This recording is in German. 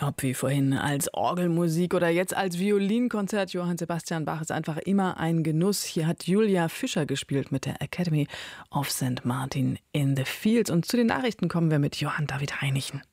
Ob wie vorhin als Orgelmusik oder jetzt als Violinkonzert, Johann Sebastian Bach ist einfach immer ein Genuss. Hier hat Julia Fischer gespielt mit der Academy of St. Martin in the Fields. Und zu den Nachrichten kommen wir mit Johann David Heinichen.